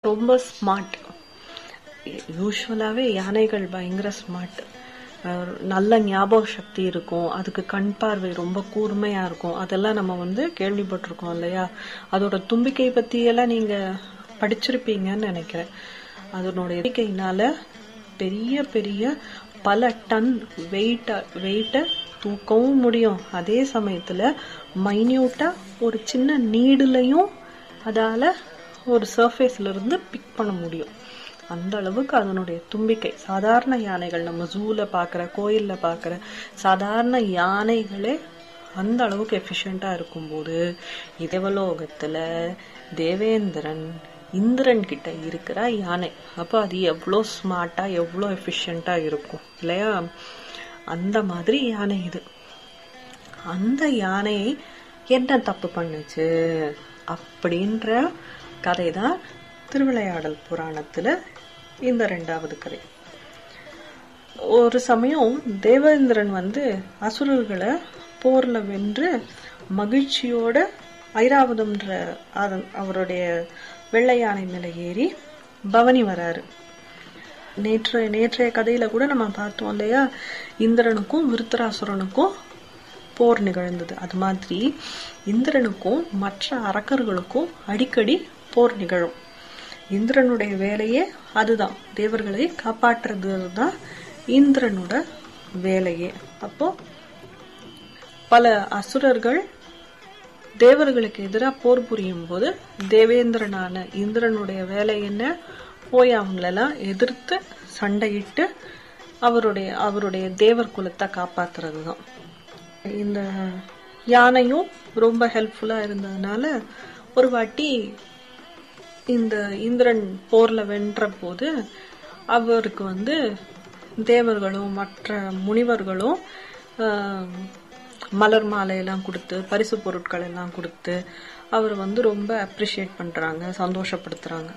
ரொம்ப ஸ்மார்ட். யூஸ்வலாவே யானைகள் பயங்கர ஸ்மார்ட். நல்ல ஞாபக சக்தி இருக்கும், அதுக்கு கண் பார்வை ரொம்ப கூர்மையா இருக்கும். அதெல்லாம் நம்ம கேள்விப்பட்டிருக்கோம் இல்லையா? அதோட தும்பிக்கை பத்தி எல்லாம் நீங்க படிச்சிருப்பீங்கன்னு நினைக்கிறேன். அதனுடைய தும்பிக்கையினால பெரிய பெரிய பல டன் வெயிட்ட தூக்கவும் முடியும். அதே சமயத்துல மைன்யூட்டா ஒரு சின்ன நீடுலையும் அதால ஒரு சர்ஃபேஸ்ல இருந்து பிக் பண்ண முடியும். அந்த அளவுக்கு அதனுடைய தும்பிக்கை. சாதாரண யானைகள், நம்ம ஜூல பாக்குற, கோயில்ல பாக்குற சாதாரண யானைகளே அந்த அளவுக்கு எஃபிஷியண்டா இருக்கும்போது, தேவலோகத்துல தேவேந்திரன் இந்திரன் கிட்ட இருக்கிற யானை, அப்ப அது எவ்வளவு ஸ்மார்ட்டா எவ்வளவு எஃபிஷியண்டா இருக்கும் இல்லையா? அந்த மாதிரி யானை இது. அந்த யானை என்ன தப்பு பண்ணுச்சு அப்படின்ற கதைதான் திருவிளையாடல் புராணத்துல இந்த 2வது கதை. ஒரு சமயம் தேவேந்திரன் அசுரர்களை போர்ல வென்று மகிழ்ச்சியோட ஐராவதம்ன்ற அவருடைய வெள்ளை யானை மேல ஏறி பவனி வராரு. நேற்றைய கதையில கூட நம்ம பார்த்தோம் இல்லையா? இந்திரனுக்கும் விருத்தராசுரனுக்கும் போர் நிகழ்ந்தது. அது மாதிரி இந்திரனுக்கும் மற்ற அரக்கர்களுக்கும் அடிக்கடி போர் நிகழும். இந்திரனுடைய வேலையே அதுதான், தேவர்களை காப்பாற்றுறது தான் இந்திரனோட வேலையே. அப்போ பல அசுரர்கள் தேவர்களுக்கு எதிராக போர் புரியும் போது தேவேந்திரனான இந்திரனுடைய வேலை என்ன? போய் அவங்களெல்லாம் எதிர்த்து சண்டையிட்டு அவருடைய தேவர் குலத்தை காப்பாத்துறது தான். இந்த யானையும் ரொம்ப ஹெல்ப்ஃபுல்லா இருந்ததுனால ஒரு வாட்டி இந்த இந்திரன் போர்ல வென்ற போது அவருக்கு தேவர்களும் மற்ற முனிவர்களும் மலர் மாலையெல்லாம் கொடுத்து, பரிசு பொருட்கள் எல்லாம் கொடுத்து அவர் ரொம்ப அப்ரிஷியேட் பண்றாங்க, சந்தோஷப்படுத்துறாங்க.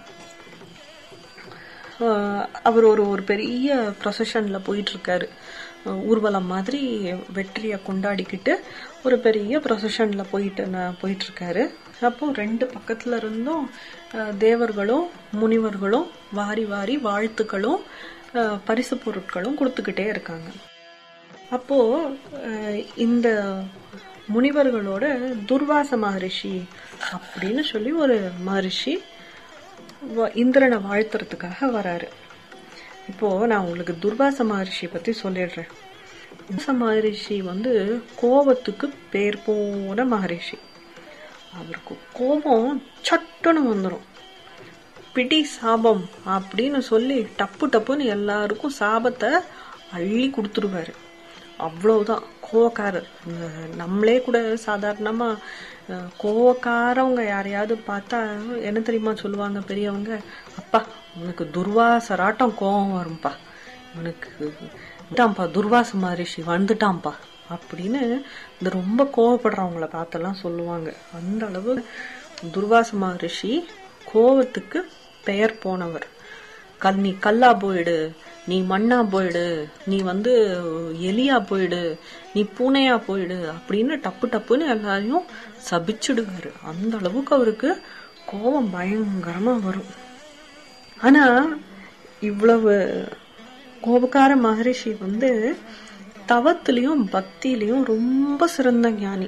அவர் ஒரு பெரிய ப்ரொசஷன்ல போயிட்டு இருக்காரு. ஊர்வலம் மாதிரி வெற்றியை கொண்டாடிக்கிட்டு ஒரு பெரிய ப்ரொசஷன்ல போயிட்டு இருக்காரு. அப்போ 2 பக்கத்துல இருந்தும் தேவர்களும் முனிவர்களும் வாரி வாரி வாழ்த்துக்களும் பரிசு பொருட்களும் கொடுத்துக்கிட்டே இருக்காங்க. அப்போ இந்த முனிவர்களோட துர்வாச மகரிஷி அப்படின்னு சொல்லி ஒரு மகரிஷி இந்திரனை வாழ்த்துறதுக்காக வராரு. இப்போ நான் உங்களுக்கு துர்வாச மகரிஷி பத்தி சொல்லிடுறேன். துர்வாச மகரிஷி கோபத்துக்கு பேர் போன மகரிஷி. அவருக்கு கோபம் சட்டுன்னு வந்துடும். பிடி சாபம் அப்படின்னு சொல்லி டப்பு டப்புன்னு எல்லாருக்கும் சாபத்தை அள்ளி கொடுத்துருவாரு. அவ்வளவுதான் கோவக்காரர். நம்மளே கூட சாதாரணமா கோவக்காரவங்க யாரையாவது பார்த்தா என்ன தெரியுமா சொல்லுவாங்க பெரியவங்க? அப்பா உனக்கு துர்வாசராட்டம் கோவம் வரும்பா, உனக்கு துர்வாச மகரிஷி வந்துட்டான்பா அப்படின்னு இந்த ரொம்ப கோவப்படுறவங்கள பார்த்தெல்லாம் சொல்லுவாங்க. அந்த அளவு துர்வாச மகரிஷி கோவத்துக்கு பெயர் போனவர். நீ கல்லா போயிடு, நீ மண்ணா போயிடு, நீ எலியா போயிடு, நீ பூனையா போயிடு அப்படின்னு டப்பு டப்புன்னு எல்லாரையும் சபிச்சுடுவாரு. அந்த அளவுக்கு அவருக்கு கோபம் பயங்கரமா வரும். ஆனா இவ்வளவு கோபக்கார மகரிஷி தவத்திலையும் பக்தியிலையும் ரொம்ப சிறந்த ஞானி.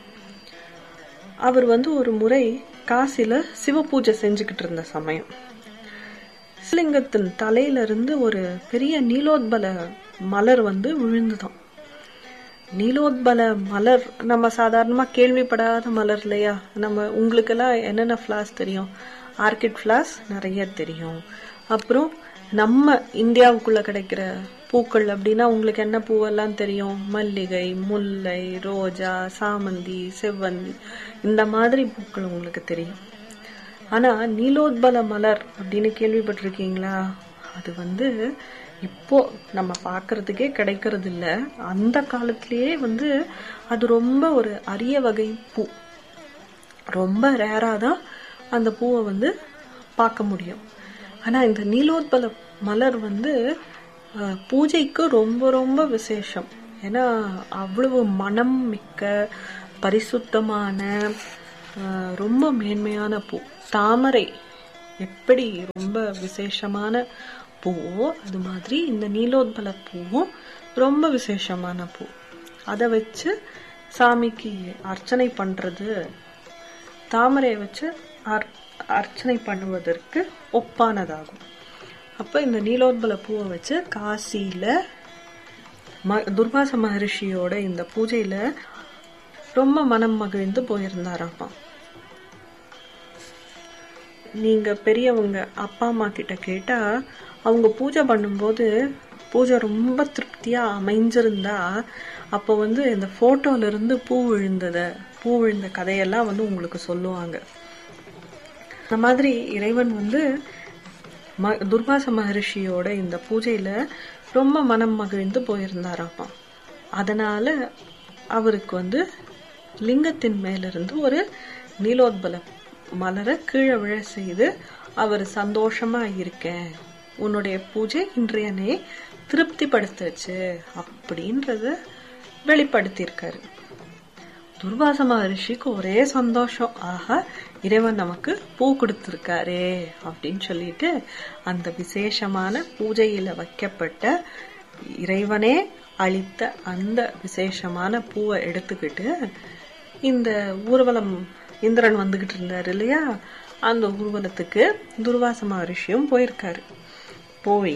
அவர் ஒரு முறை காசில சிவ பூஜை செஞ்சுக்கிட்டு இருந்த சமயம் சிவலிங்கத்தின் தலையில இருந்து ஒரு பெரிய நீலோத்பல மலர் விழுந்துதான். நீலோத்பல மலர் நம்ம சாதாரணமா கேள்விப்படாத மலர் இல்லையா? உங்களுக்கு எல்லாம் என்னென்ன பிளாஸ் தெரியும்? ஆர்கிட் பிளாஸ் நிறைய தெரியும். அப்புறம் நம்ம இந்தியாவுக்குள்ள கிடைக்கிற பூக்கள் அப்படின்னா உங்களுக்கு என்ன பூவெல்லாம் தெரியும்? மல்லிகை, முல்லை, ரோஜா, சாமந்தி, செவ்வந்தி, இந்த மாதிரி பூக்கள் உங்களுக்கு தெரியும். ஆனா நீலோத்பல மலர் அப்படின்னு கேள்விப்பட்டிருக்கீங்களா? அது இப்போ நம்ம பாக்குறதுக்கே கிடைக்கிறது இல்ல. அந்த காலத்திலேயே அது ரொம்ப ஒரு அரிய வகை பூ. ரொம்ப ரேரா தான் அந்த பூவை பார்க்க முடியும். ஆனா இந்த நீலோத்பல மலர் பூஜைக்கு ரொம்ப ரொம்ப விசேஷம். ஏன்னா அவ்வளவு மனம் மிக்க பரிசுத்தமான ரொம்ப மேன்மையான பூ. தாமரை எப்படி ரொம்ப விசேஷமான பூவோ அது மாதிரி இந்த நீலோத்பல பூவும் ரொம்ப விசேஷமான பூ. அதை வச்சு சாமிக்கு அர்ச்சனை பண்றது, தாமரையை வச்சு அர்ச்சனை பண்ணுவதற்கு ஒப்பானதாகும். அப்ப இந்த நீலோத்பல பூவை வச்சு காசியில துர்வாச மகரிஷியோட இந்த பூஜையில ரொம்ப மனம் மகிழ்ந்து போயிருந்தாராமா. நீங்க பெரியவங்க அப்பா அம்மா கிட்ட கேட்டா அவங்க பூஜை பண்ணும்போது பூஜை ரொம்ப திருப்தியா அமைஞ்சிருந்தா அப்போ இந்த போட்டோல இருந்து பூ விழுந்த கதையெல்லாம் உங்களுக்கு சொல்லுவாங்க. அந்த மாதிரி இறைவன் துர்வாச மகரிஷியோட இந்த பூஜையில ரொம்ப மனம் மகிழ்ந்து போயிருந்தாராமா. அதனால அவருக்கு லிங்கத்தின் மேல இருந்து ஒரு நீலோத்பல மலரை கீழே விழ செய்து அவர் சந்தோஷமா இருக்கேன், உன்னுடைய பூஜை இன்றையனே திருப்தி படுத்துச்சு அப்படின்றத வெளிப்படுத்தியிருக்காரு. துர்வாச மகரிஷிக்கு ஒரே சந்தோஷம், ஆஹா இறைவன் நமக்கு பூ கொடுத்திருக்காரே அப்படின்னு சொல்லிட்டு அந்த விசேஷமான பூஜையில வைக்கப்பட்ட இறைவனே அளித்த அந்த விசேஷமான பூவை எடுத்துக்கிட்டு இந்த ஊர்வலம் இந்திரன் வந்துகிட்டு இருந்தாரு இல்லையா, அந்த ஊர்வலத்துக்கு துர்வாச மகரிஷியும் போயிருக்காரு. போய்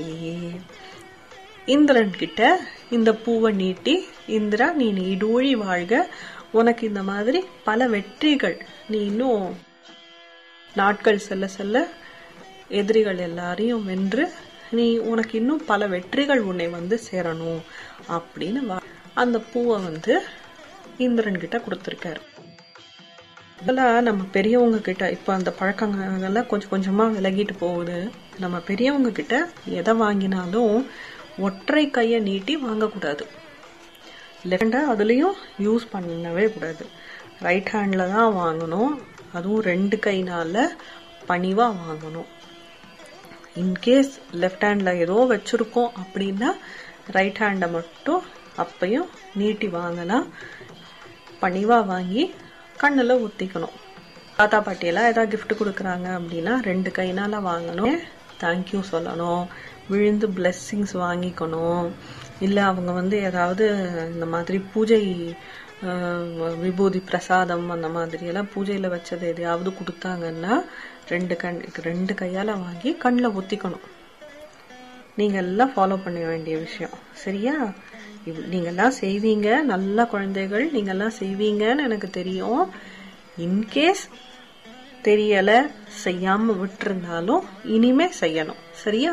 இந்திரன் கிட்ட இந்த பூவை நீட்டி, இந்திரா நீ நீடூழி வாழ்க, உனக்கு இந்த மாதிரி பல வெற்றிகள், நீ இன்னும் நாட்கள் செல்ல செல்ல எதிரிகள் எல்லாரையும் வென்று உனக்கு இன்னும் பல வெற்றிகள் உன்னை சேரணும் அப்படின்னு அந்த பூவை இந்திரன் கிட்ட கொடுத்திருக்காரு. இதெல்லாம் நம்ம பெரியவங்க கிட்ட இப்ப அந்த பழக்கங்கள்லாம் கொஞ்சம் கொஞ்சமா விலகிட்டு போகுது. நம்ம பெரியவங்க கிட்ட எதை வாங்கினாலும் ஒற்றை கைய நீட்டி வாங்கக்கூடாது. லெஃப்ட் அதுலயும் யூஸ் பண்ணவே கூடாது. ரைட் ஹேண்ட்ல தான் வாங்கணும். அதுவும் 2 கைனால பணிவா வாங்கணும். இன்கேஸ் லெஃப்ட் ஹேண்ட்ல ஏதோ வச்சிருக்கோம் அப்படின்னா ரைட் ஹேண்ட மட்டும் அப்பையும் நீட்டி வாங்கலாம். பணிவா வாங்கி கண்ணுல ஊத்திக்கணும். தாத்தா பாட்டியெல்லாம் ஏதாவது கிஃப்ட் கொடுக்கறாங்க அப்படின்னா 2 கைனால வாங்கணும். தேங்க்யூ சொல்லணும், விழுந்து பிளெஸ்ஸிங்ஸ் வாங்கிக்கணும். இல்ல அவங்க ஏதாவது இந்த மாதிரி பூஜை விபூதி பிரசாதம் அந்த மாதிரி எல்லாம் பூஜையில வச்சது எதையாவது கொடுத்தாங்கன்னா 2 கையால வாங்கி கண்ணுல ஊத்திக்கணும். நீங்க எல்லாம் ஃபாலோ பண்ண வேண்டிய விஷயம். சரியா? நீங்க எல்லாம் செய்வீங்க, நல்ல குழந்தைகள், நீங்க எல்லாம் செய்வீங்கன்னு எனக்கு தெரியும். இன்கேஸ் தெரியல, செய்யாம விட்டுருந்தாலும் இனிமே செய்யணும். சரியா?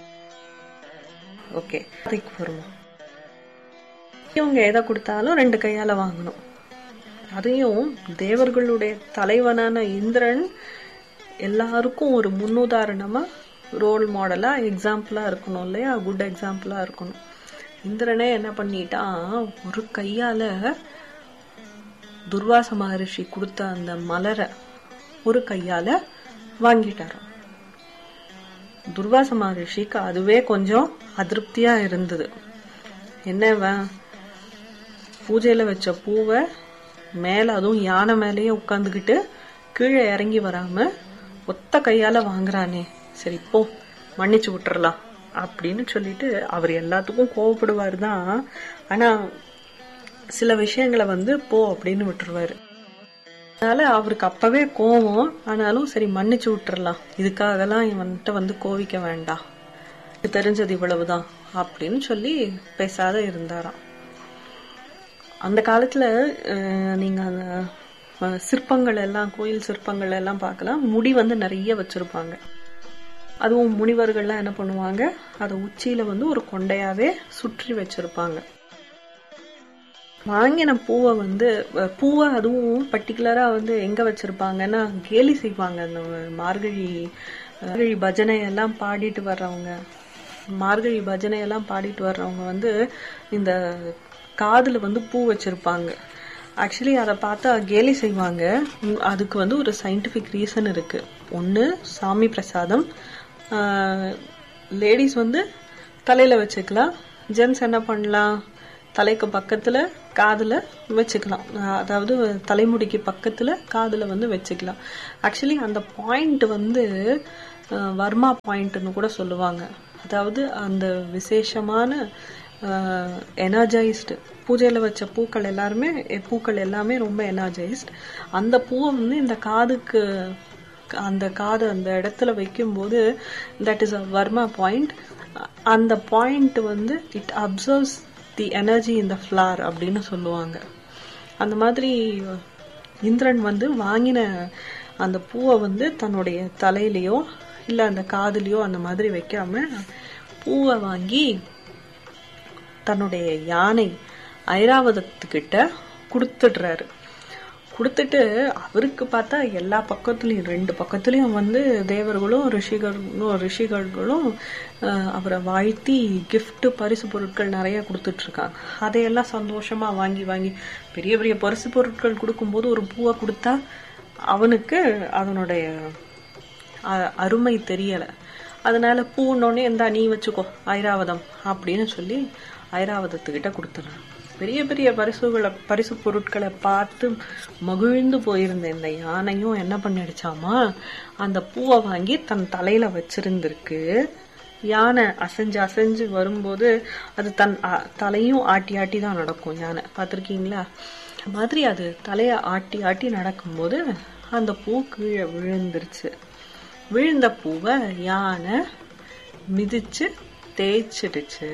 ஓகே, அதுக்கு வருவோம். இவங்க எதை கொடுத்தாலும் 2 கையால வாங்கணும். அதையும் தேவர்களுடைய தலைவனான இந்திரன் எல்லாருக்கும் ஒரு முன்னுதாரணமா, ரோல் மாடலா, எக்ஸாம்பிளா இருக்கணும் இல்லையா? குட் எக்ஸாம்பிளா இருக்கணும். இந்திரனே என்ன பண்ணிட்டான், ஒரு கையால துர்வாச மகரிஷி கொடுத்த அந்த மலரை ஒரு கையால வாங்கிட்டாராம். துர்வாச மகரிஷிக்கு அதுவே கொஞ்சம் அதிருப்தியா இருந்தது. என்ன பூஜையில வச்ச பூவை மேல, அதுவும் யானை மேலேயே உட்கார்ந்துகிட்டு கீழே இறங்கி வராம ஒத்த கையால வாங்குறானே, சரி போ மன்னிச்சு விட்டுறலாம் அப்படின்னு சொல்லிட்டு அவர் எல்லாத்துக்கும் கோவப்படுவாரு தான். ஆனா சில விஷயங்களை போ அப்படின்னு விட்டுருவாரு. அதனால அவருக்கு அப்பவே கோவம். ஆனாலும் சரி மன்னிச்சு விட்டுறலாம், இதுக்காகலாம் இவன்கிட்ட கோவிக்க வேண்டாம், தெரிஞ்சது இவ்வளவுதான் அப்படின்னு சொல்லி பேசாத இருந்தாராம். அந்த காலத்துல நீங்க அந்த சிற்பங்கள் எல்லாம், கோயில் சிற்பங்கள் எல்லாம் பார்க்கலாம். முடி நிறைய வச்சிருப்பாங்க. அதுவும் முனிவர்கள்லாம் என்ன பண்ணுவாங்க, அத உச்சியில ஒரு கொண்டையாவே சுற்றி வச்சிருப்பாங்க. வாங்கின பூவை அதுவும் பர்டிகுலரா எங்க வச்சிருப்பாங்கன்னா கேலி செய்வாங்க. அந்த மார்கழி பஜனை எல்லாம் பாடிட்டு வர்றவங்க, இந்த காதுல பூ வச்சிருப்பாங்க. ஆக்சுவலி அதை பார்த்தா கேலி செய்வாங்க. அதுக்கு ஒரு சயின்டிபிக் ரீசன் இருக்கு. ஒன்னு, சாமி பிரசாதம். லேடிஸ் தலையில வச்சுக்கலாம், ஜென்ஸ் என்ன பண்ணலாம், தலைக்கு பக்கத்துல காதுல வச்சுக்கலாம். அதாவது தலைமுடிக்கு பக்கத்துல காதுல வச்சுக்கலாம். ஆக்சுவலி அந்த பாயிண்ட் வர்மா பாயிண்ட்னு கூட சொல்லுவாங்க. அதாவது அந்த விசேஷமான எனர்ஜைஸ்டு பூஜையில வச்ச பூக்கள் எல்லாமே ரொம்ப எனர்ஜைஸ்ட். அந்த பூவை வந்து இந்த காதுக்கு அந்த இடத்துல வைக்கும்போது that is a Verma point. அந்த பாயிண்ட் வந்து it absorbs the energy in the flower அப்படின்னு சொல்லுவாங்க. அந்த மாதிரி இந்திரன் வந்து வாங்கின அந்த பூவை வந்து தன்னுடைய தலையிலயோ இல்ல அந்த காதுலயோ அந்த மாதிரி வைக்காம பூவை வாங்கி தன்னுடைய யானை ஐராவதத்துக்கிட்ட கொடுத்துடுறாரு. கொடுத்துட்டு அவருக்கு பார்த்தா எல்லா பக்கத்துலயும் 2 பக்கத்துலயும் வந்து தேவர்களும் ரிஷிகளும் அவரை வாழ்த்தி கிஃப்ட் பரிசு பொருட்கள் நிறைய கொடுத்துட்டு இருக்காங்க. அதையெல்லாம் சந்தோஷமா வாங்கி பெரிய பெரிய பரிசு பொருட்கள் கொடுக்கும்போது ஒரு பூவை கொடுத்தா அவனுக்கு அதனுடைய அருமை தெரியல. அதனால பூன்னொன்னே இந்தா நீ வச்சுக்கோ ஐராவதம் அப்படின்னு சொல்லி ஐராவதத்துக்கிட்ட கொடுத்துறான். பெரிய பெரிய பரிசு பொருட்களை பார்த்து மகிழ்ந்து போயிருந்த இந்த யானையும் என்ன பண்ணிடுச்சாமா, அந்த பூவை வாங்கி தன் தலையில வச்சிருந்திருக்கு. யானை அசைஞ்சு வரும்போது அது தன் தலையும் ஆட்டி தான் நடக்கும். யானை பார்த்திருக்கீங்களா? மாதிரி அது தலைய ஆட்டி நடக்கும்போது அந்த பூ கீழே விழுந்துருச்சு. விழுந்த பூவை யானை மிதிச்சு தேய்ச்சிடுச்சு.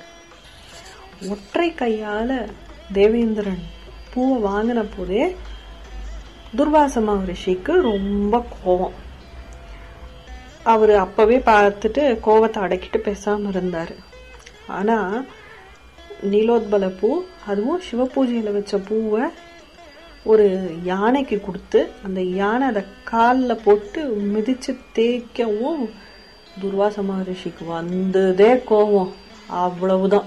ஒற்றை கையால தேவேந்திரன் பூவை வாங்கின போதே துர்வாச மகரிஷிக்கு ரொம்ப கோபம். அவரு அப்பவே பார்த்துட்டு கோபத்தை அடக்கிட்டு பேசாம இருந்தாரு. ஆனா நீலோத்பல பூ, அதுவும் சிவ பூஜையில வச்ச பூவை ஒரு யானைக்கு கொடுத்து அந்த யானை அதை காலில் போட்டு மிதிச்சு தேய்க்கவும் துர்வாச மகரிஷிக்கு வந்ததே கோபம். அவ்வளவுதான்,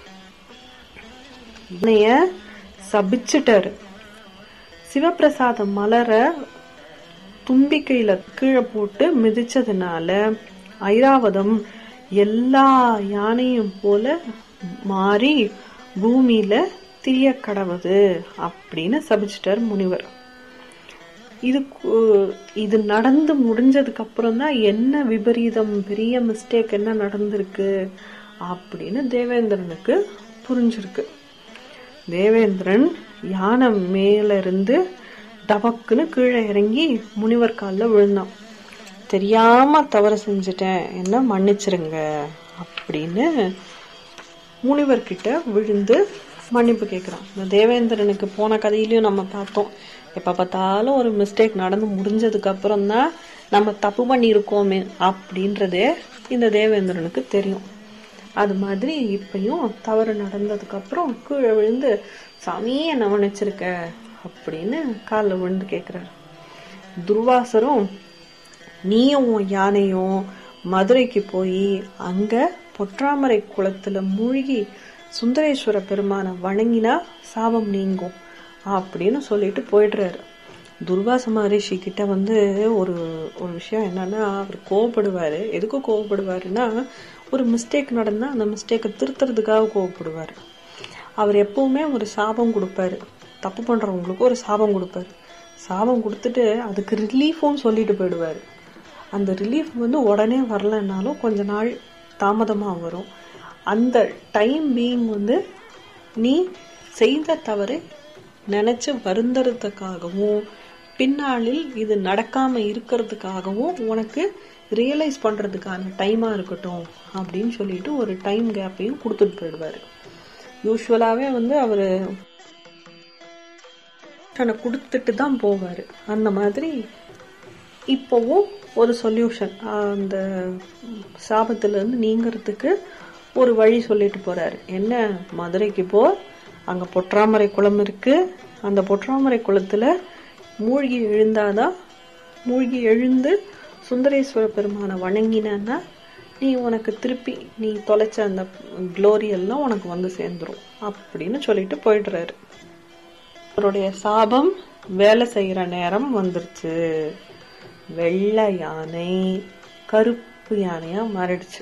யானைய சபிச்சுட்டாரு. சிவபிரசாத மலர தும்பிக்கையில கீழே போட்டு மிதிச்சதுனால ஐராவதம் எல்லா யானையும் போல மாறி பூமியில திரிய கடவுது அப்படின்னு சபிச்சிட்டார் முனிவர். இது நடந்து முடிஞ்சதுக்கு அப்புறம் தான் என்ன விபரீதம், பெரிய மிஸ்டேக் என்ன நடந்திருக்கு அப்படின்னு தேவேந்திரனுக்கு புரிஞ்சிருக்கு. தேவேந்திரன் யானை மேல இருந்து டபக்குன்னு கீழே இறங்கி முனிவர் காலில் விழுந்தான். தெரியாம தவறு செஞ்சுட்டேன், என்ன மன்னிச்சிருங்க அப்படின்னு முனிவர்கிட்ட விழுந்து மன்னிப்பு கேட்கிறான். இந்த தேவேந்திரனுக்கு போன கதையிலயும் நம்ம பார்த்தோம், எப்ப பார்த்தாலும் ஒரு மிஸ்டேக் நடந்து முடிஞ்சதுக்கு அப்புறம் தான் நம்ம தப்பு பண்ணியிருக்கோமே அப்படின்றதே இந்த தேவேந்திரனுக்கு தெரியும். அது மாதிரி இப்பயும் தவறு நடந்ததுக்கு அப்புறம் கீழே விழுந்து சாமியே என்ன மன்னிச்சிருக்க அப்படின்னு காலில் விழுந்து கேட்கிறாரு. துர்வாசரும் நீயும் யானையும் மதுரைக்கு போய் அங்க பொற்றாமரை குளத்துல மூழ்கி சுந்தரேஸ்வர பெருமான வணங்கினா சாபம் நீங்கும் அப்படின்னு சொல்லிட்டு போயிடுறாரு. துர்வாச மகரிஷி கிட்ட வந்து ஒரு விஷயம் என்னன்னா, அவர் கோவப்படுவாரு. எதுக்கு கோவப்படுவாருன்னா, ஒரு மிஸ்டேக் நடந்தா அந்த மிஸ்டேக்கை திருத்துறதுக்காக கோவப்படுவாரு. அவர் எப்பவுமே ஒரு சாபம் கொடுப்பாரு, தப்பு பண்றவங்களுக்கு ஒரு சாபம் கொடுப்பாரு. சாபம் கொடுத்துட்டு அதுக்கு ரிலீஃபும் சொல்லிட்டு போயிடுவாரு. அந்த ரிலீஃப் வந்து உடனே வரலன்னாலும் கொஞ்ச நாள் தாமதமா வரும். அந்த டைம் பீயிங் வந்து நீ செய்த தவறை நினைச்சு வருந்தறதுக்காகவும் பின்னாளில் இது நடக்காம இருக்கிறதுக்காகவும் உனக்கு ரியலைஸ் பண்றதுக்கான டைமா இருக்கட்டும் அப்படின்னு சொல்லிட்டு ஒரு டைம் கேப்பையும் கொடுத்துட்டு போயிடுவாரு. யூஸ்வலாவே வந்து அவரு தன்னை கொடுத்துட்டு தான் போவாரு. அந்த மாதிரி இப்பவும் ஒரு சொல்யூஷன், அந்த சாபத்துல இருந்து நீங்கிறதுக்கு ஒரு வழி சொல்லிட்டு போறாரு. என்ன, மதுரைக்கு போ, அங்க பொற்றாமரை குளம் இருக்கு, அந்த பொற்றாமரை குளத்துல மூழ்கி எழுந்து சுந்தரேஸ்வர பெருமானை வணங்கினா நீ உனக்கு திருப்பி நீ தொலைச்ச அந்த குளோரி எல்லாம் உனக்கு வந்து சேர்ந்துரும் அப்படின்னு சொல்லிட்டு போயிடுறாரு. அவருடைய சாபம் வேலை செய்யற நேரம் வந்துருச்சு. வெள்ளை யானை கருப்பு யானையா மாறிடுச்சு.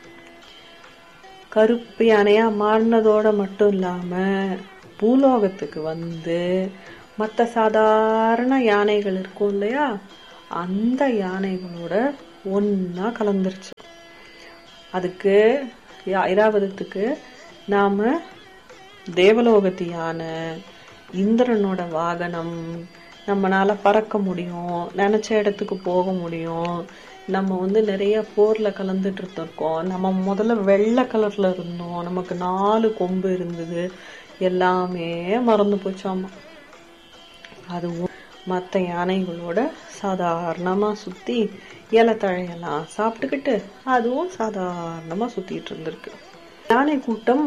கருப்பு யானையா மாறினதோட மட்டும் இல்லாம பூலோகத்துக்கு வந்து மற்ற சாதாரண யானைகள் இருக்கும் இல்லையா, அந்த யானைகளோட ஒன்னா கலந்துருச்சு. அதுக்கு ஐராவதத்துக்கு நாம தேவலோகத்து யானை, இந்திரனோட வாகனம், நம்மளால பறக்க முடியும், நினைச்ச இடத்துக்கு போக முடியும், நம்ம நிறைய போர்ல கலந்துட்டு இருந்திருக்கோம், நம்ம முதல்ல வெள்ளை கலர்ல இருந்தோம், நமக்கு 4 கொம்பு இருந்தது, எல்லாமே மறந்து போச்சாமா. அதுவும் மற்ற யானைகளோட சாதாரணமா சுத்தி இலத்தழையெல்லாம் சாப்பிட்டுக்கிட்டு அதுவும் சாதாரணமா சுத்திட்டு இருந்திருக்கு. யானை கூட்டம்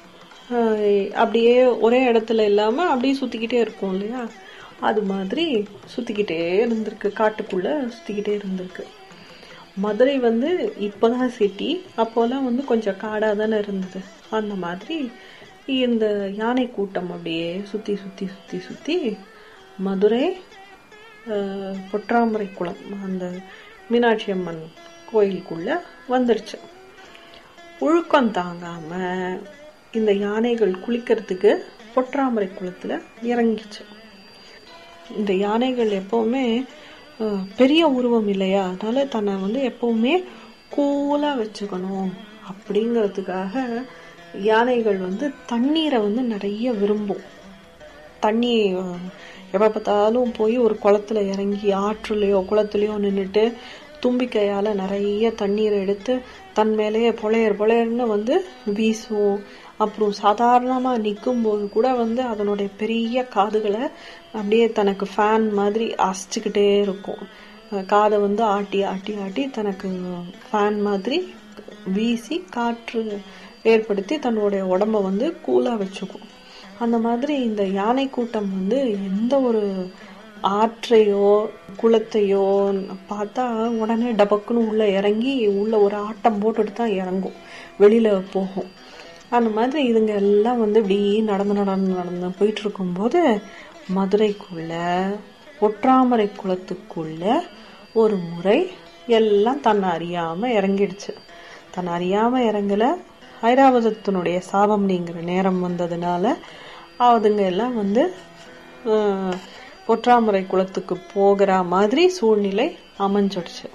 அப்படியே ஒரே இடத்துல இல்லாம அப்படியே சுத்திக்கிட்டே இருக்கும் இல்லையா, அது மாதிரி சுத்திக்கிட்டே இருந்திருக்கு, காட்டுக்குள்ள சுத்திக்கிட்டே இருந்திருக்கு. மதுரை இப்பதான் சிட்டி, அப்போலாம் கொஞ்சம் காடா தானே இருந்தது. அந்த மாதிரி இந்த யானை கூட்டம் அப்படியே சுத்தி சுத்தி சுத்தி சுத்தி மதுரை பொற்றாமரை குளம், அந்த மீனாட்சி அம்மன் கோயிலுக்குள்ள வந்துருச்சு. புழுக்கம் தாங்காம இந்த யானைகள் குளிக்கிறதுக்கு பொற்றாமரை குளத்துல இறங்கிச்சு. இந்த யானைகள் எப்பவுமே பெரிய உருவம் இல்லையா, அதனால தன்னை எப்பவுமே கூலா வச்சுக்கணும் அப்படிங்கறதுக்காக யானைகள் தண்ணீரை நிறைய விரும்பும். தண்ணி எப்ப பார்த்தாலும் போய் ஒரு குளத்துல இறங்கி ஆற்றுலயோ குளத்துலயோ நின்றுட்டு தும்பிக்கையால நிறைய தண்ணீரை எடுத்து தன் மேலேயே பொழையர்னு வீசும். அப்புறம் சாதாரணமா நிக்கும் போது கூட அதனுடைய பெரிய காதுகளை அப்படியே தனக்கு ஃபேன் மாதிரி அசைச்சுக்கிட்டே இருக்கும். காதை ஆட்டி ஆட்டி ஆட்டி தனக்கு ஃபேன் மாதிரி வீசி காற்று ஏற்படுத்தி தன்னுடைய உடம்ப கூலா வச்சுக்கும். அந்த மாதிரி இந்த யானை கூட்டம் எந்த ஒரு ஆற்றையோ குளத்தையோ பார்த்தா உடனே டபக்குன்னு உள்ள இறங்கி உள்ள ஒரு ஆட்டம் போட்டுட்டு தான் இறங்கும், வெளியில போகும். அந்த மாதிரி இதுங்க எல்லாம் இப்படி நடந்து போயிட்டு இருக்கும்போது மதுரைக்குள்ள பொற்றாமரை குளத்துக்குள்ள ஒரு முறை எல்லாம் தன்னை அறியாம இறங்கிடுச்சு. தன்னை அறியாம இறங்கல, ஐராவதத்தினுடைய சாபம் நீங்கிற நேரம் வந்ததுனால அதுங்க எல்லாம் பொற்றாமரை குளத்துக்கு போகிற மாதிரி சூழ்நிலை அமைஞ்சிடுச்சு.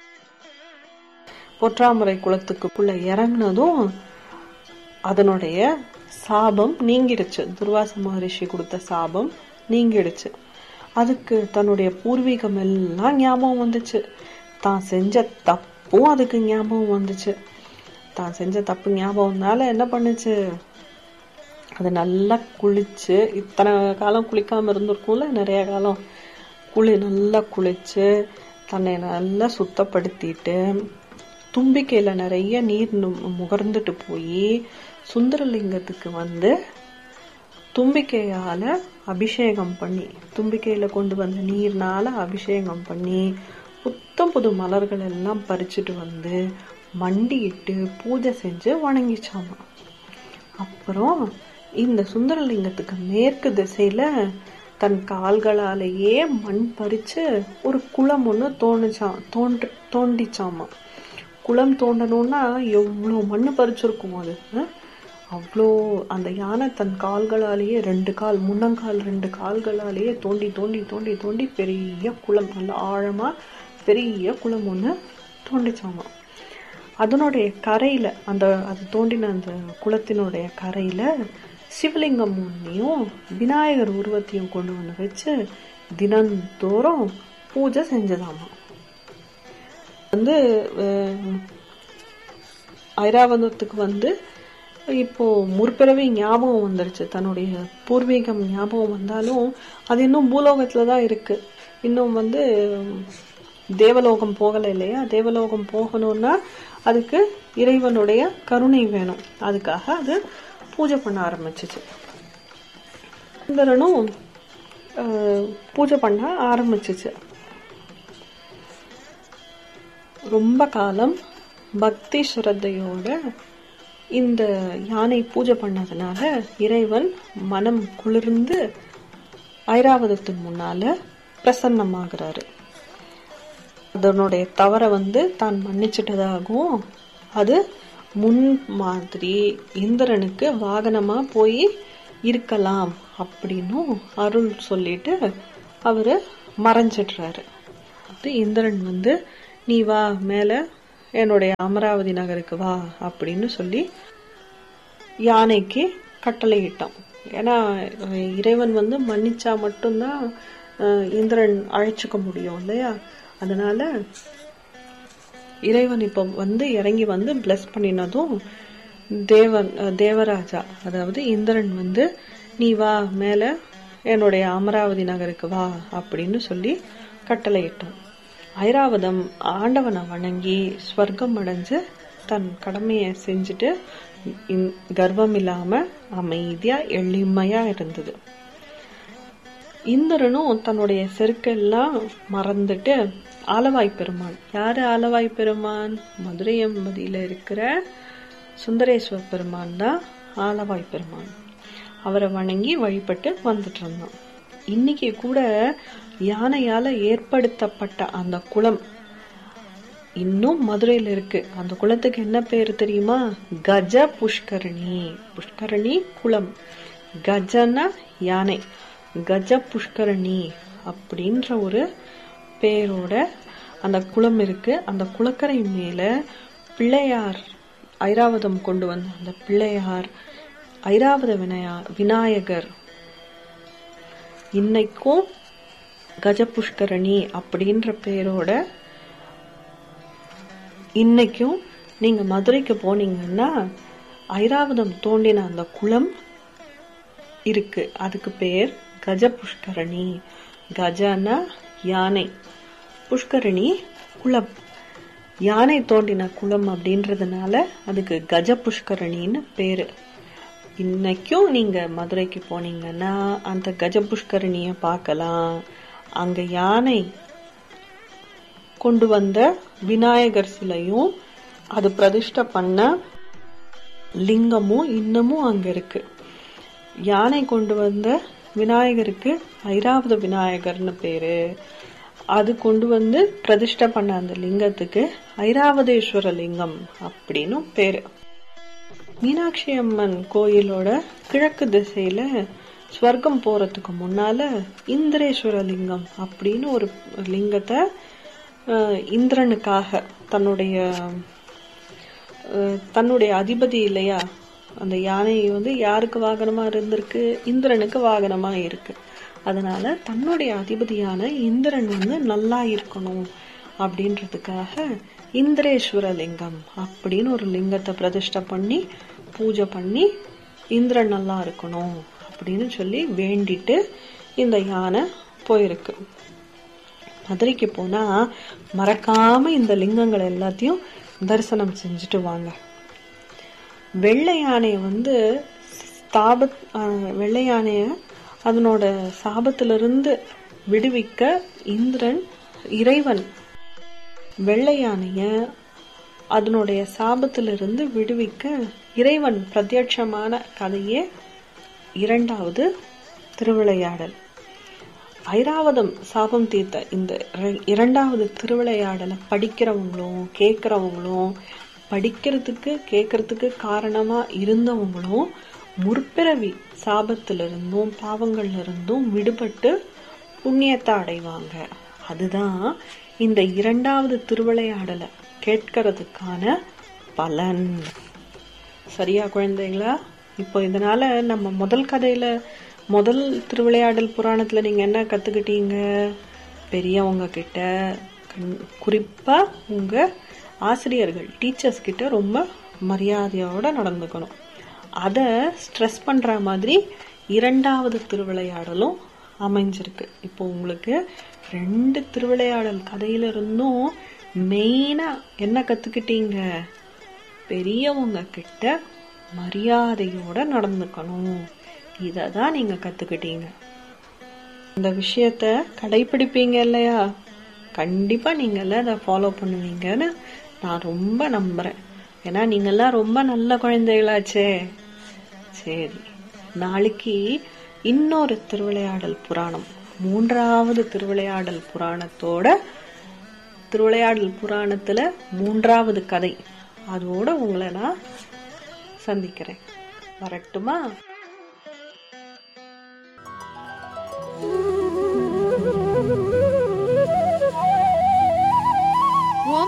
பொற்றாமரை குளத்துக்குள்ள இறங்கினதும் அதனுடைய சாபம் நீங்கிடுச்சு. துர்வாச மகரிஷி கொடுத்த சாபம் நீங்கிடுச்சு. அதுக்கு தன்னுடைய பூர்வீகம் எல்லாம் ஞாபகம் வந்துச்சு. தான் செஞ்ச தப்பும் அதுக்கு ஞாபகம் வந்துச்சு. தான் செஞ்ச தப்பு ஞாபகம்னால என்ன பண்ணுச்சு, அது நல்லா குளிச்சு, இத்தனை காலம் குளிக்காம இருந்திருக்கும்ல, நிறைய காலம் நல்லா குளிச்சு தன்னை நல்லா சுத்தப்படுத்திட்டு தும்பிக்கையில நிறைய நீர் முகர்ந்துட்டு போய் சுந்தரலிங்கத்துக்கு தும்பிக்கையால அபிஷேகம் பண்ணி, தும்பிக்கையில கொண்டு வந்த நீர்னால அபிஷேகம் பண்ணி புத்தம் புது மலர்கள் எல்லாம் பறிச்சுட்டு மண்டிட்டு பூஜை செஞ்சு வணங்கிச்சாமா. அப்புறம் இந்த சுந்தரலிங்கத்துக்கு மேற்கு திசையில தன் கால்களாலேயே மண் பறிச்சு ஒரு குளம் ஒண்ணு தோண்டிச்சாமா. குளம் தோண்டணும்னா எவ்வளவு மண்ணு பறிச்சிருக்கும் அது. அவ்வளோ அந்த யானை தன் கால்களாலேயே 2 கால், முன்னங்கால் 2 கால்களாலேயே தோண்டி தோண்டி தோண்டி தோண்டி பெரிய குளம், நல்ல ஆழமா பெரிய குளம் ஒண்ணு தோண்டிச்சாமா. அதனுடைய கரையில அது தோண்டின அந்த குளத்தினுடைய கரையில சிவலிங்கம் ஒன்னையும் விநாயகர் உருவத்தையும் கொண்டு வச்சு தினந்தோறும் பூஜை செஞ்சதாமா. ஐராவதத்துக்கு இப்போ முற்பிறவி ஞாபகம் வந்துருச்சு. தன்னுடைய பூர்வீகம் ஞாபகம் வந்தாலும் அது இன்னும் பூலோகத்துலதான் இருக்கு. இன்னும் தேவலோகம் போகல இல்லையா. தேவலோகம் போகணும்னா அதுக்கு இறைவனுடைய கருணை வேணும். அதுக்காக அது பூஜை பண்ண ஆரம்பிச்சிச்சு. இந்திரனும் பூஜை பண்ண ஆரம்பிச்சிச்சு. ரொம்ப காலம் பக்தி ஸ்ரத்தையோட இந்த யானை பூஜை பண்ணதுனால இறைவன் மனம் குளிர்ந்து ஐராவதத்தின் முன்னால பிரசன்னமாகிறாரு. அதனுடைய தவற தான் மன்னிச்சிட்டதாகவும் அது முன் மாதிரி இந்திரனுக்கு வாகனமா போய் இருக்கலாம் அப்படின்னு அருள் சொல்லிட்டு அவரு மறைஞ்சிடுறாரு. இந்திரன் நீ வா மேல என்னுடைய அமராவதி நகருக்கு வா அப்படின்னு சொல்லி யானைக்கு கட்டளையிட்டான். ஏன்னா இறைவன் மன்னிச்சா மட்டும்தான் இந்திரன் அழைச்சுக்க முடியும் இல்லையா? அதனால இறைவன் இப்ப இறங்கி பிளஸ் பண்ணினதும் தேவராஜா அதாவது இந்திரன் நீ வா மேல என்னுடைய அமராவதி நகருக்கு வா அப்படின்னு சொல்லி கட்டளையிட்டான். ஐராவதம் ஆண்டவனை வணங்கி ஸ்வர்க்கம் அடைஞ்சு தன் கடமையை செஞ்சுட்டு கர்வம் இல்லாம அமைதியா எளிமையா இருந்தது. இந்திரனும் தன்னுடைய செருக்கெல்லாம் மறந்துட்டு ஆலவாய் பெருமான், யாரு ஆலவாய் பெருமான்? மதுரை எம்பதியில இருக்கிற சுந்தரேஸ்வர பெருமான் தான் ஆலவாய் பெருமான். அவரை வணங்கி வழிபட்டு வந்துட்டு இருந்தான். இன்னைக்கு கூட யானையால ஏற்படுத்தப்பட்ட அந்த குளம் இன்னும் மதுரையில இருக்கு. அந்த குளத்துக்கு என்ன பேரு தெரியுமா? கஜ புஷ்கரணி. புஷ்கரணி குளம். கஜனா யானை, கஜ புஷ்கரணி அப்படின்ற ஒரு பேரோட அந்த குளம் இருக்கு. அந்த குளக்கரை மேல பிள்ளையார், ஐராவதம் கொண்டு வந்த அந்த பிள்ளையார், ஐராவத விநாயகர் இன்னைக்கும் கஜ புஷ்கரணி அப்படின்ற பேரோட இன்னைக்கும் நீங்க மதுரைக்கு போனீங்கன்னா ஐராவதம் தோண்டின அந்த குளம் இருக்கு. அதுக்கு பேர் கஜ புஷ்கரணி. கஜனா யானை, புஷ்கரணி குளம். யானை தோண்டின குளம் அப்படின்றதுனால அதுக்கு கஜ புஷ்கரணின்னு பேரு. இன்னைக்கும் நீங்க மதுரைக்கு போனீங்கன்னா அந்த கஜ புஷ்கரணிய பார்க்கலாம். அங்க யானை கொண்டு வந்த விநாயகர் சிலையும் அது பிரதிஷ்டை பண்ண லிங்கமும் இன்னமும் அங்க இருக்கு. யானை கொண்டு வந்த விநாயகருக்கு ஐராவத விநாயகர்னு பேரு. அது கொண்டு பிரதிஷ்டை பண்ண அந்த லிங்கத்துக்கு ஐராவதேஸ்வர லிங்கம் அப்படின்னு பேரு. மீனாட்சி அம்மன் கோயிலோட கிழக்கு திசையில ஸ்வர்க்கம் போறதுக்கு முன்னால இந்திரேஸ்வர லிங்கம் அப்படின்னு ஒரு லிங்கத்தை இந்திரனுக்காக தன்னுடைய அதிபதி இல்லையா, அந்த யானை யாருக்கு வாகனமா இருந்திருக்கு? இந்திரனுக்கு வாகனமா இருக்கு. அதனால தன்னுடைய அதிபதியான இந்திரன் நல்லா இருக்கணும் அப்படின்றதுக்காக இந்திரேஸ்வர லிங்கம் அப்படின்னு ஒரு லிங்கத்தை பிரதிஷ்டை பண்ணி பூஜை பண்ணி இந்திரன் நல்லா இருக்கணும் அப்படின்னு சொல்லி வேண்டிட்டு இந்த யானை போயிருக்கு. மதுரைக்கு போனா மறக்காம இந்த லிங்கங்கள் எல்லாத்தையும் தரிசனம் செஞ்சுட்டு வாங்க. வெள்ளை யானைய வெள்ளை யானைய அதனோட சாபத்திலிருந்து விடுவிக்க இறைவன் வெள்ளை யானைய அதனுடைய சாபத்திலிருந்து விடுவிக்க இறைவன் பிரத்யட்சமான கதையே இரண்டாவது திருவிளையாடல். ஐராவதம் சாபம் தீர்த்த இந்த இரண்டாவது திருவிளையாடலை படிக்கிறவங்களும் கேட்கிறவங்களும், படிக்கிறதுக்கு கேட்கறதுக்கு காரணமா இருந்தவங்களும் முற்பிறவி சாபத்திலிருந்தும் பாவங்கள்ல இருந்தும் விடுபட்டு புண்ணியத்தை அடைவாங்க. அதுதான் இந்த இரண்டாவது திருவிளையாடலை கேட்கறதுக்கான பலன். சரியா குழந்தைங்களா? இப்போ இதனால நம்ம முதல் திருவிளையாடல் புராணத்துல நீங்க என்ன கத்துக்கிட்டீங்க? பெரியவங்க கிட்ட, குறிப்பா உங்க ஆசிரியர்கள், டீச்சர்ஸ் கிட்ட ரொம்ப மரியாதையோட நடந்துக்கணும். அத ஸ்ட்ரெஸ் பண்ற மாதிரி இரண்டாவது திருவிளையாடலும் அமைஞ்சிருக்கு. இப்போ உங்களுக்கு 2 திருவிளையாடல் கதையில இருந்தும் மெயினா என்ன கத்துக்கிட்டீங்க? பெரியவங்க கிட்ட மரியாதையோட நடந்துக்கணும். இததான் நீங்க கத்துக்கிட்டீங்க. இந்த விஷயத்த கடைபிடிப்பீங்க இல்லையா? கண்டிப்பா நீங்க அதை ஃபாலோ பண்ணுவீங்கன்னு நான் ரொம்ப நம்புறேன். ஏன்னா நீங்கெல்லாம் ரொம்ப நல்ல குழந்தைகளாச்சே. சரி, நாளைக்கு இன்னொரு திருவிளையாடல் புராணம், 3வது திருவிளையாடல் புராணத்துல 3வது கதை, அதோட உங்களை நான் சந்திக்கிறேன். வரட்டுமா?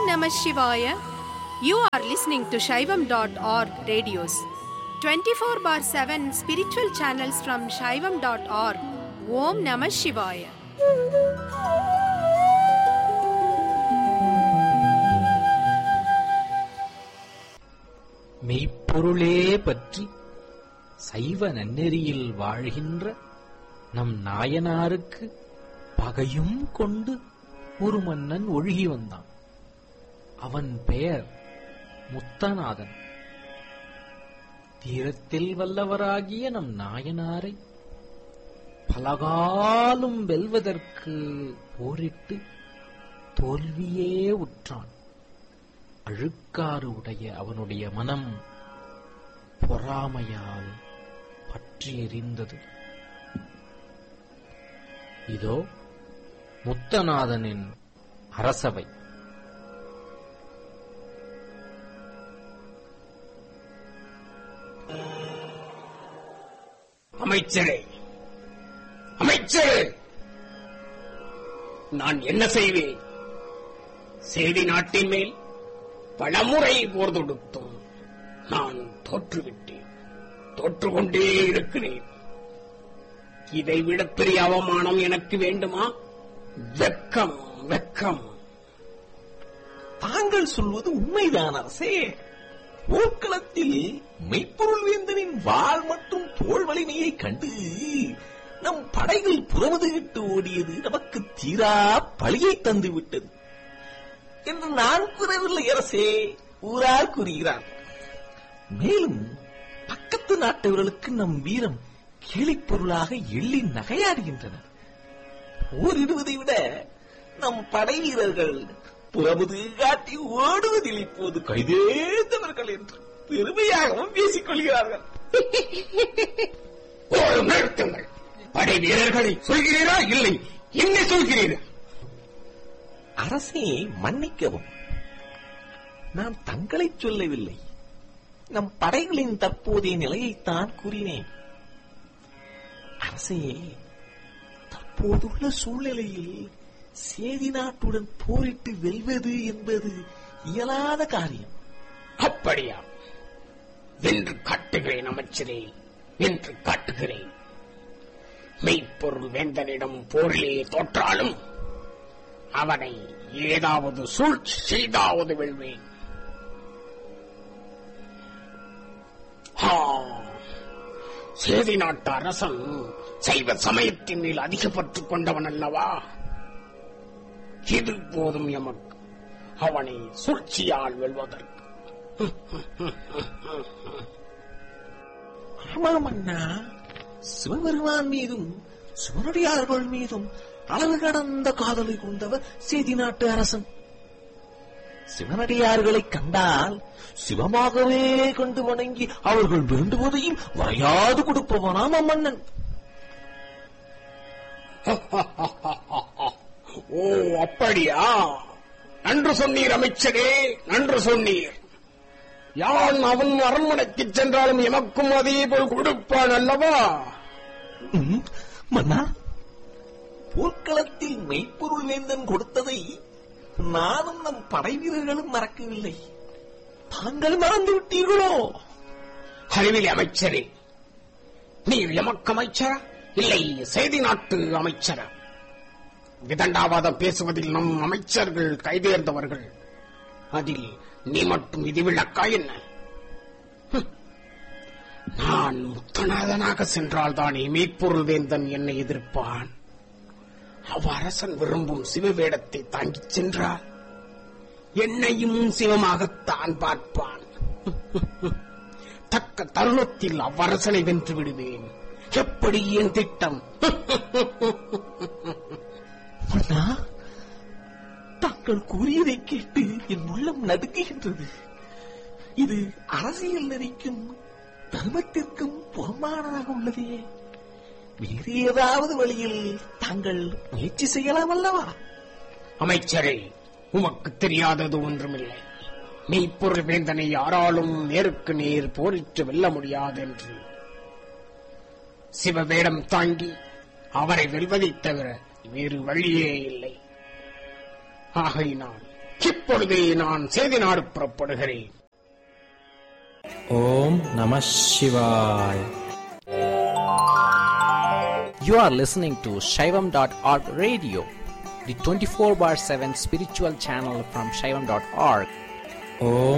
Namah Shivaya. You are listening to Shaivam.org radios. 24/7 spiritual channels from Shaivam.org. Om Namah Shivaya. மெய்ப்பொருளே பற்றி சைவ நன்னெறியில் வாழ்கின்ற நம் நாயனாருக்கு பகையும் கொண்டு ஒரு மன்னன் ஒழுகி வந்தான். அவன் பெயர் முத்தநாதன். தீரத்தில் வல்லவராகிய நம் நாயனாரை பலகாலும் வெல்வதற்கு போரிட்டு தோல்வியே உற்றான். அழுக்காறு உடைய அவனுடைய மனம் பொறாமையால் பற்றி எரிந்தது. இதோ முத்தநாதனின் அரசவை. அமைச்சரே, அமைச்சரே, நான் என்ன செய்வேன்? சேதி நாட்டின் மேல் பலமுறை போர் தொடுத்தும் நான் தோற்றுவிட்டேன், தோற்றுக்கொண்டே இருக்கிறேன். இதைவிட பெரிய அவமானம் எனக்கு வேண்டுமா? வெக்கம், வெக்கம். தாங்கள் சொல்வது உண்மைதான் அரசே. போர்க்களத்தில் மெய்ப்பொருள் வேந்தனின் வாள் மற்றும் தோள் வலிமையை கண்டு நம் படைகள் புறமுதுகிட்டு ஓடியது நமக்கு தீரா பழியை தந்துவிட்டது என்று நான் கூறவில்லை அரசே, ஊரார் கூறுகிறார். மேலும் பக்கத்து நாட்டவர்களுக்கு நம் வீரம் கேலிப் பொருளாக எள்ளி நகையாடுகின்றனர். போரிடுவதை விட நம் படை வீரர்கள் புறமுது காட்டி ஓடுவதில் இப்போது கைதேர்ந்தவர்கள் என்று பெருமையாகவும் பேசிக் கொள்கிறார்கள். ஒரு நிறுத்துங்கள். படை வீரர்களை சொல்கிறீரா இல்லை என்ன சொல்கிறீர்கள்? அரசே மன்னிக்கவும், நான் தங்களை சொல்லவில்லை, நம் படைகளின் தற்போதைய நிலையைத்தான் கூறினேன். அரசே, தற்போதுள்ள சூழ்நிலையில் சேதி நாட்டுடன் போரிட்டு வெல்வது என்பது இயலாத காரியம். அப்படியா? வென்று காட்டுகிறேன் அமைச்சரே, வென்று காட்டுகிறேன். மெய்ப்பொருள் வேந்தனிடம் போரிலே தோற்றாலும் அவனை ஏதாவது சூழ்ச்சி செய்தாவது வெல்வேன். சேதி நாட்டு அரசன் சைவ சமயத்தின் மேல் அதிக பற்று கொண்டவன் அல்லவா? இது போதும் எமக்கு அவனை சூழ்ச்சியால் வெல்வதற்கு. ஆமாம் அண்ணா, சிவபெருமான் மீதும் சிவனடியார்கள் மீதும் அளவு கடந்த காதலை கொண்டவர் சேதி நாட்டு அரசன். சிவனடியார்களை கண்டால் சிவமாகவே கண்டு வணங்கி அவர்கள் வேண்டுவதையும் வரையாது கொடுப்பவனாம் அம்மன்னன். ஓ, அப்படியா? நன்று சொன்னீர் அமைச்சரே, நன்று சொன்னீர். யான் அவன் அரண்மனைக்கு சென்றாலும் எமக்கும் அதே போல் கொடுப்பான் அல்லவா? மன்னா, போர்க்களத்தில் மெய்ப்பொருள் வேந்தன் கொடுத்ததை நானும் நம் படை வீரர்களும் மறக்கவில்லை. தாங்கள் மறந்து விட்டீர்களோ? அறிவிலே அமைச்சரே, நீர் எமக்கு அமைச்சரா இல்லை சேதி நாட்டு அமைச்சரா? விதண்டாவாதம் பேசுவதில் நம் அமைச்சர்கள் கைதேர்ந்தவர்கள். அதில் நீ மட்டும் விதிவிலக்கா என்ன? நான் முத்தநாதனாக சென்றால்தானே மெய்ப்பொருள் வேந்தன் என்னை எதிர்ப்பான். அவ்வரசன் விரும்பும் சிவவேடத்தை தாங்கிச் சென்றால் என்னையும் சிவமாகத்தான் பார்ப்பான். தக்க தருணத்தில் அவ்வரசனை வென்று விடுவேன். எப்படி என் திட்டம்? அண்ணா, தாங்கள் கூறியதை கேட்டு என் உள்ளம் நடுங்குகின்றது. இது அரசியல் நெறிக்கும் தர்மத்திற்கும் புறம்பானதாக உள்ளதே. வேறு ஏதாவது வழியில் தாங்கள் முயற்சி செய்யலாம் அல்லவா? அமைச்சரே, உமக்கு தெரியாதது ஒன்றுமில்லை. மெய்ப்பொருள் வேந்தனை யாராலும் நேருக்கு நேர் போரிட்டு வெல்ல முடியாது என்று சிவவேடம் தாங்கி அவரை வெல்வதைத் தவிர வேறு வழியே இல்லை. ஆகையினால் இப்பொழுதே நான் சேதி நாடு புறப்படுகிறேன். ஓம் நம சிவாய். You are listening to Shaivam.org radio, the 24/7 spiritual channel from Shaivam.org. Om